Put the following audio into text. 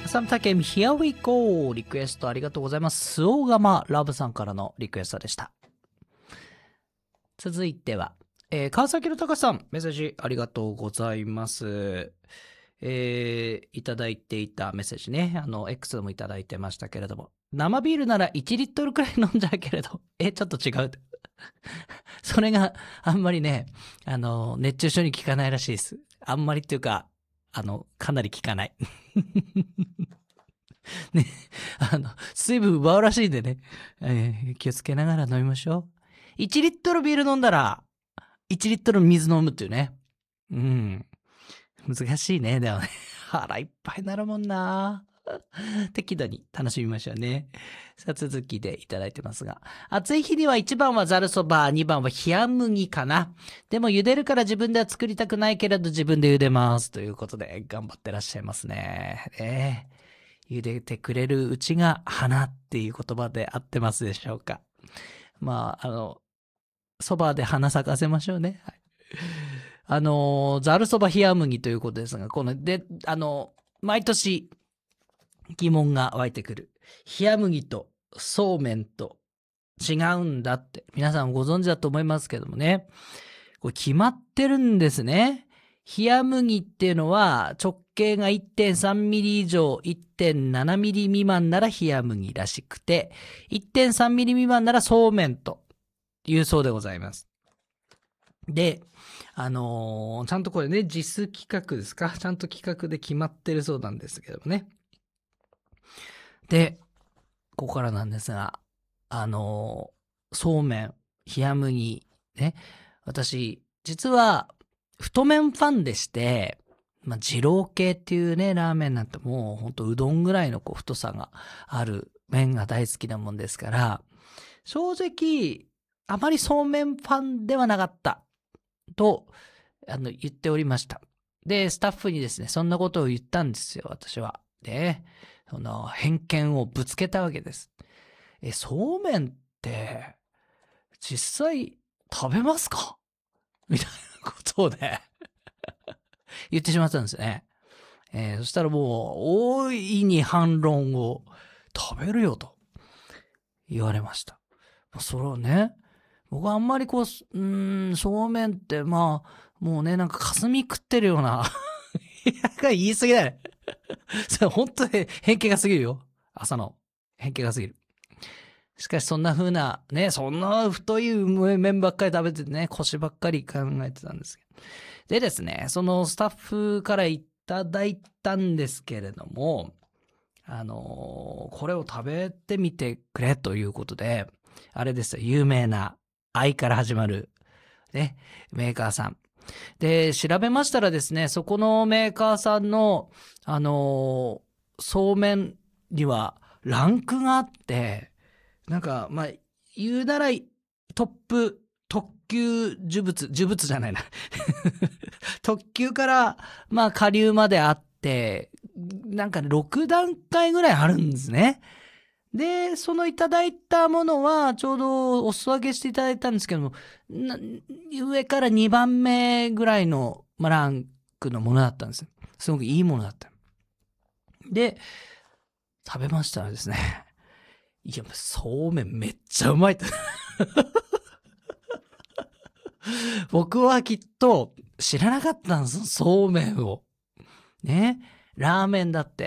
サムタケミ Here we go リクエストありがとうございます。スオガマラブさんからのリクエストでした。続いては、川崎の高さん、メッセージありがとうございます。いただいていたメッセージね、X でもいただいてましたけれども、生ビールなら1リットルくらい飲んじゃうけれど、ちょっと違う。それがあんまりね、熱中症に効かないらしいです。あんまりっていうか、かなり効かない。ね、水分奪うらしいんでね、気をつけながら飲みましょう。1リットルビール飲んだら、1リットル水飲むっていうね。難しいね、でもね。腹いっぱいになるもんな。適度に楽しみましょうね。さあ続きでいただいてますが、暑い日には1番はざるそば、2番は冷麦かな。でも茹でるから自分では作りたくないけれど自分で茹でますということで頑張ってらっしゃいますね。茹でてくれるうちが花っていう言葉で合ってますでしょうか。そばで花咲かせましょうね。ざるそば冷麦ということですが、毎年疑問が湧いてくる。冷麦とそうめんと違うんだって皆さんご存知だと思いますけどもね。これ決まってるんですね。冷麦っていうのは直径が 1.3 ミリ以上 1.7 ミリ未満なら冷麦らしくて、1.3 ミリ未満ならそうめんというそうでございます。で、ちゃんとこれね、JIS規格ですか？ちゃんと規格で決まってるそうなんですけどもね。で、ここからなんですが、そうめん、冷麦、ね、私、実は、太麺ファンでして、二郎系っていうね、ラーメンなんてもうほんとうどんぐらいの太さがある麺が大好きなもんですから、正直、あまりそうめんファンではなかったと言っておりました。で、スタッフにですね、そんなことを言ったんですよ、私は。で、その偏見をぶつけたわけです。そうめんって実際食べますかみたいなことをね言ってしまったんですね。そしたらもう大いに反論を食べるよと言われました。それをね、僕はあんまりそうめんってもうね、なんか霞食ってるような言い過ぎだよ。それ本当に偏見が過ぎるよ。朝の偏見が過ぎる。しかしそんな風なね、そんな太い麺ばっかり食べてね、腰ばっかり考えてたんですけど。でですね、そのスタッフからいただいたんですけれども、これを食べてみてくれということで、あれですよ、有名な愛から始まるね、メーカーさん。で、調べましたらですね、そこのメーカーさんの、そうめんにはランクがあって、なんか、言うなら特級呪物じゃないな。特級から、下流まであって、なんか6段階ぐらいあるんですね。で、そのいただいたものは、ちょうどお裾分けしていただいたんですけども、上から2番目ぐらいの、ランクのものだったんですよ。すごくいいものだった。で、食べましたらですね、いや、そうめんめっちゃうまいって。僕はきっと知らなかったんです、そうめんを。ね。ラーメンだって